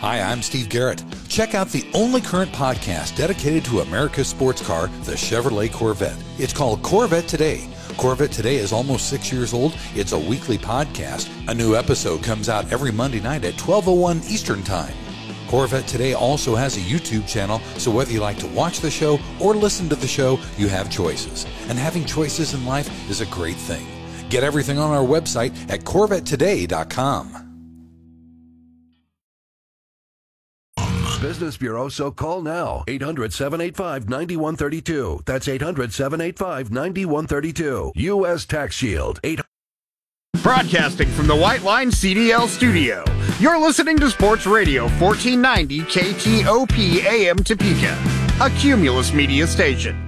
Hi, I'm Steve Garrett. Check out the only current podcast dedicated to America's sports car, the Chevrolet Corvette. It's called Corvette Today. Corvette Today is almost 6 years old. It's a weekly podcast. A new episode comes out every Monday night at 12:01 Eastern Time. Corvette Today also has a YouTube channel, so whether you like to watch the show or listen to the show, you have choices. And having choices in life is a great thing. Get everything on our website at CorvetteToday.com. Business Bureau, so call now. 800-785-9132. That's 800-785-9132. U.S. Tax Shield. Broadcasting from the White Line CDL studio. You're listening to Sports Radio 1490 KTOP AM Topeka, a Cumulus Media station.